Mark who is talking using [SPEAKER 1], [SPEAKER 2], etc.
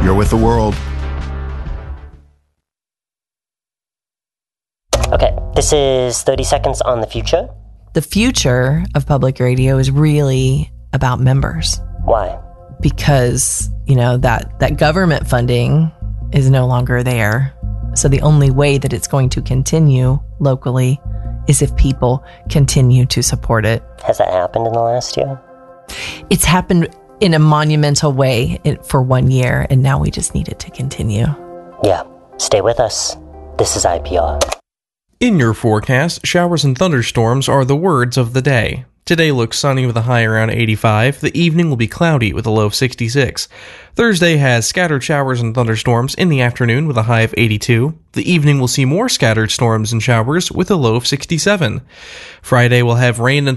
[SPEAKER 1] You're with the world.
[SPEAKER 2] Okay, this is 30 seconds on the future.
[SPEAKER 3] The future of public radio is really about members.
[SPEAKER 2] Why?
[SPEAKER 3] Because, that government funding is no longer there. So the only way that it's going to continue locally is if people continue to support it.
[SPEAKER 2] Has that happened in the last year?
[SPEAKER 3] It's happened in a monumental way for 1 year, and now we just need it to continue.
[SPEAKER 2] Yeah, stay with us. This is IPR.
[SPEAKER 4] In your forecast, showers and thunderstorms are the words of the day. Today looks sunny with a high around 85. The evening will be cloudy with a low of 66. Thursday has scattered showers and thunderstorms in the afternoon with a high of 82. The evening will see more scattered storms and showers with a low of 67. Friday will have rain and